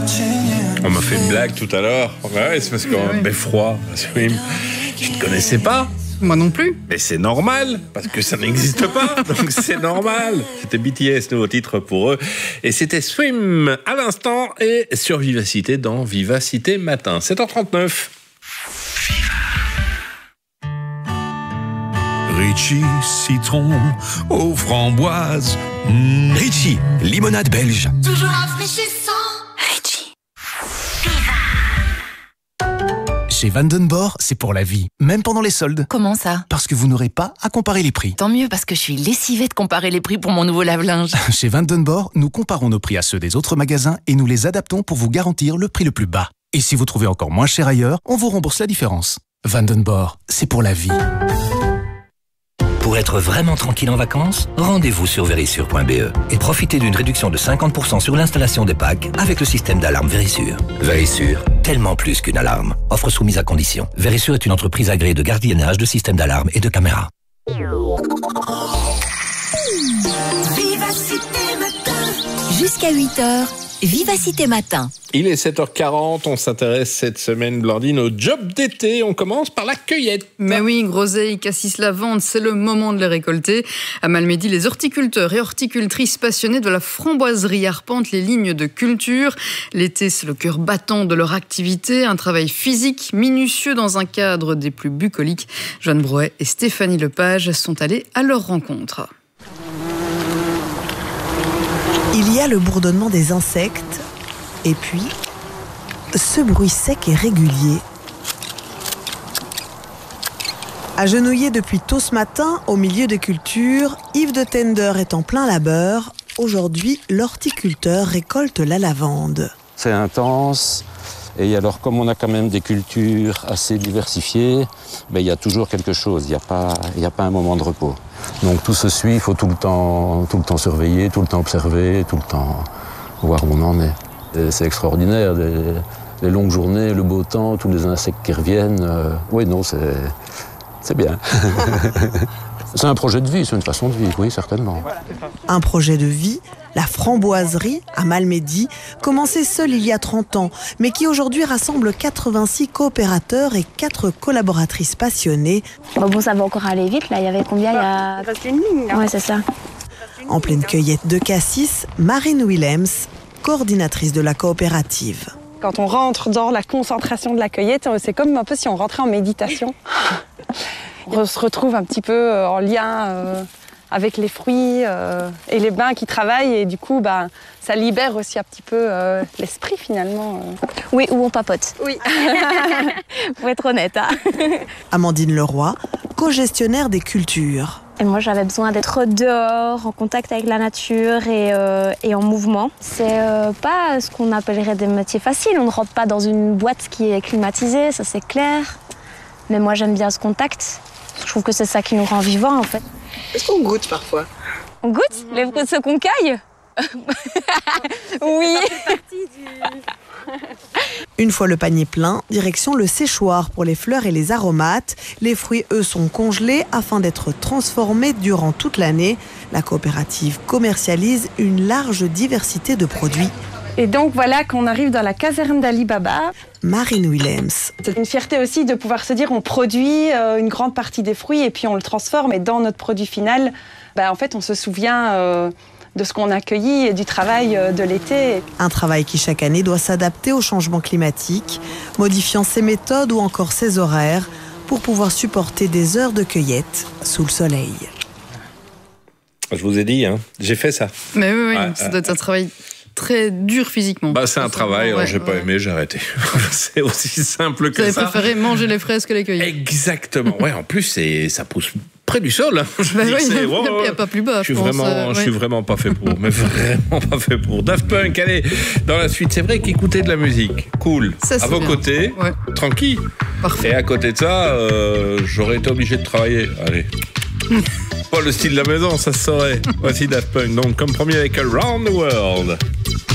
On m'a fait une blague tout à l'heure. Ouais, c'est parce qu'on a beffroi. Je ne connaissais pas. Moi non plus. Mais c'est normal, parce que ça n'existe pas, donc c'est normal. C'était BTS, nouveau titre pour eux. Et c'était Swim à l'instant et sur Vivacité dans Vivacité Matin. 7h39. Ritchie, citron aux framboises. Ritchie, limonade belge. Toujours rafraîchissant. Ritchie. Chez Vandenborre, c'est pour la vie, même pendant les soldes. Comment ça? Parce que vous n'aurez pas à comparer les prix. Tant mieux, parce que je suis lessivée de comparer les prix pour mon nouveau lave-linge. Chez Vandenborre, nous comparons nos prix à ceux des autres magasins et nous les adaptons pour vous garantir le prix le plus bas. Et si vous trouvez encore moins cher ailleurs, on vous rembourse la différence. Vandenborre, c'est pour la vie. Pour être vraiment tranquille en vacances, rendez-vous sur Verisure.be et profitez d'une réduction de 50% sur l'installation des packs avec le système d'alarme Verisure. Verisure, tellement plus qu'une alarme. Offre soumise à condition. Verisure est une entreprise agréée de gardiennage de systèmes d'alarme et de caméras. Vivacité Matin. Jusqu'à 8h, Vivacité Matin. Il est 7h40, on s'intéresse cette semaine, Blandine, au job d'été. On commence par la cueillette. Mais oui, groseille, cassis, lavande, c'est le moment de les récolter. À Malmedy, les horticulteurs et horticultrices passionnés de la framboiserie arpentent les lignes de culture. L'été, c'est le cœur battant de leur activité, un travail physique minutieux dans un cadre des plus bucoliques. Joanne Brouet et Stéphanie Lepage sont allées à leur rencontre. Il y a le bourdonnement des insectes et puis ce bruit sec et régulier. Agenouillé depuis tôt ce matin au milieu des cultures, Yves de Tender est en plein labeur. Aujourd'hui, l'horticulteur récolte la lavande. C'est intense. Et alors, comme on a quand même des cultures assez diversifiées, il y a toujours quelque chose. Il n'y a pas un moment de repos. Donc tout se suit, il faut tout le temps surveiller, tout le temps observer, tout le temps voir où on en est. Et c'est extraordinaire, les longues journées, le beau temps, tous les insectes qui reviennent. Oui, non, c'est bien. C'est un projet de vie, c'est une façon de vivre, oui, certainement. Un projet de vie, la framboiserie à Malmedy, commencée seule il y a 30 ans, mais qui aujourd'hui rassemble 86 coopérateurs et 4 collaboratrices passionnées. Bon, ça va encore aller vite, là. Il y avait combien? Il y a... Ça fait une ligne, là. Ouais, c'est ça. En pleine cueillette de cassis, Marine Willems, coordinatrice de la coopérative. Quand on rentre dans la concentration de la cueillette, c'est comme un peu si on rentrait en méditation. On se retrouve un petit peu en lien avec les fruits et les bains qui travaillent. Et du coup, ça libère aussi un petit peu l'esprit, finalement. Oui, ou on papote. Oui. Pour être honnête. Hein. Amandine Leroy, co-gestionnaire des cultures. Et moi, j'avais besoin d'être dehors, en contact avec la nature et en mouvement. C'est pas ce qu'on appellerait des métiers faciles. On ne rentre pas dans une boîte qui est climatisée, ça c'est clair. Mais moi, j'aime bien ce contact. Je trouve que c'est ça qui nous rend vivants, en fait. Est-ce qu'on goûte parfois? On goûte les fruits de ce qu'on cueille? Oui. Une fois le panier plein, direction le séchoir pour les fleurs et les aromates. Les fruits, eux, sont congelés afin d'être transformés durant toute l'année. La coopérative commercialise une large diversité de produits. Et donc voilà qu'on arrive dans la caserne d'Ali Baba. Marine Willems. C'est une fierté aussi de pouvoir se dire on produit une grande partie des fruits et puis on le transforme. Et dans notre produit final, en fait, on se souvient de ce qu'on a cueilli et du travail de l'été. Un travail qui chaque année doit s'adapter au changement climatique, modifiant ses méthodes ou encore ses horaires pour pouvoir supporter des heures de cueillette sous le soleil. Je vous ai dit, j'ai fait ça. Mais oui, ça doit être un travail très dur physiquement. C'est un travail, alors j'ai pas aimé, j'ai arrêté. C'est aussi simple que ça. Vous avez préféré manger les fraises que les cueillir. Exactement. Ouais, en plus, ça pousse près du sol. Il n'y a pas plus bas. Je suis vraiment pas fait pour. Mais vraiment pas fait pour. Daft Punk, allez, dans la suite, c'est vrai qu'écouter de la musique, cool. Ça, à vos côtés, tranquille. Parfait. Et à côté de ça, j'aurais été obligé de travailler. Allez. Pas le style de la maison, ça se saurait. Voici Daft Punk, donc comme premier avec Around the World.